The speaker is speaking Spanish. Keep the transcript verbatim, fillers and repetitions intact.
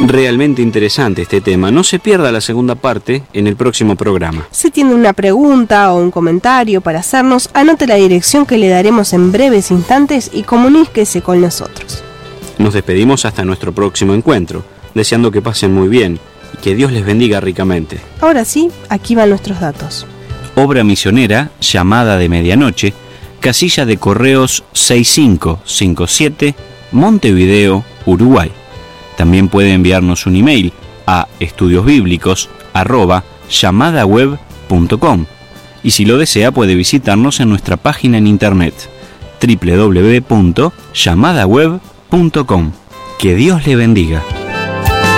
Realmente interesante este tema. No se pierda la segunda parte en el próximo programa. Si tiene una pregunta o un comentario para hacernos, anote la dirección que le daremos en breves instantes y comuníquese con nosotros. Nos despedimos hasta nuestro próximo encuentro, deseando que pasen muy bien y que Dios les bendiga ricamente. Ahora sí, aquí van nuestros datos. Obra misionera, llamada de medianoche, casilla de correos seis cinco cinco siete, Montevideo, Uruguay. También puede enviarnos un email a estudiosbíblicos arroba llamadaweb punto com y si lo desea puede visitarnos en nuestra página en internet doble u doble u doble u punto llamadaweb punto com. Que Dios le bendiga.